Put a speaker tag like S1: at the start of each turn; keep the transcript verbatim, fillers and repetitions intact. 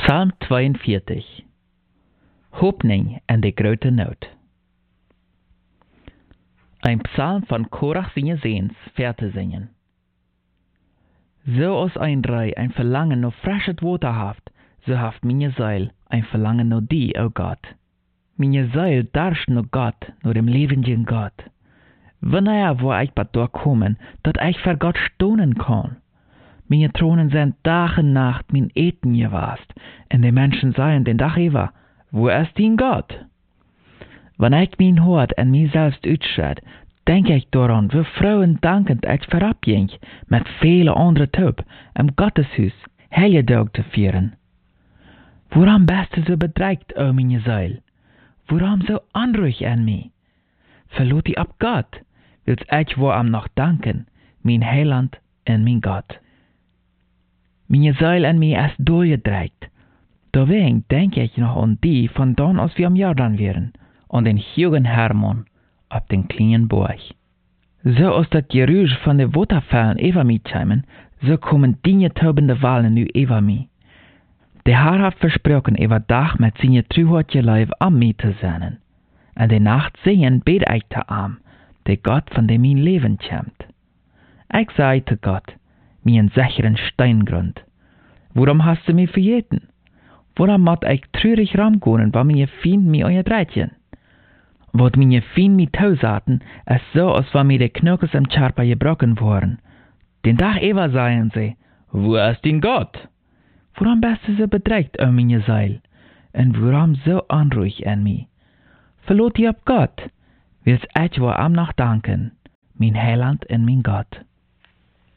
S1: Psalm tweeënveertig. Hoopning en de grote nood. Ein Psalm von Korach seine Sehens, Verte singen. So als ein Rei ein Verlangen nach frisches Water haft, so haft meine Seele ein Verlangen nach die, o Gott. Meine Seele darscht nach Gott, nach dem lebendigen Gott. Wanneer wo ich bei dort kommen, dat ich für Gott stonen kann. Meine Thronen sind Tag und Nacht mein Eten gewast, und die Menschen sagen den Tag über, wo ist dein Gott? Wenn ich mein Hort an mich selbst utschred, denk ich daran, wie Frauen dankend ich verabging, mit vielen anderen Töp, im Gotteshuis, Heiligdag zu feiern. Warum bist du so bedrängt, o meine Seele? Warum so unruhig an mich? Verlot ich ab Gott, willst ich wo am noch danken, mein Heiland und mein Gott. Meine Seele an mich ist durchgedreht. Deswegen denke ich noch an die, von dann aus wir am Jordan wären, und den Jürgen Hermann auf den kleinen Burg. So aus das Geräusch von den Wasserfällen über mich kommen, so kommen die taubende Wahlen nu über mich. Der Herr hat versprochen, über Dach mit seiner Trühhutje Leib am mich zu sein. Und die Nacht sehen bete ich zu ihm, der Gott, von dem mein Leben kommt. Ich sage zu Gott, mein sicheren Steingrund, warum hast du mich vergeten? Warum muss ich traurig ramgehen, weil meine Feind mich unterdreiten? Wat meine Feind mich tausaten, ist so, als wenn mir die Knochen im Körper gebrochen worden. Den Tag über sagen sie, wo ist dein Gott? Warum bist du so bedrängt, o meine Seele? Und warum so unruhig an mich? Verlot ihr ab Gott, willst ich wo am noch danken, mein Heiland und mein Gott.